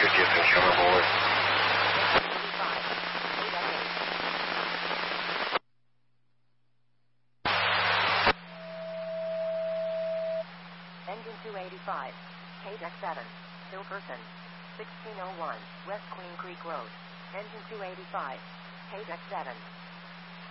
Gifford, come aboard. Engine 285, KDEC 7, Hilkerson, 1601, West Queen Creek Road. Engine 285, KDEC 7.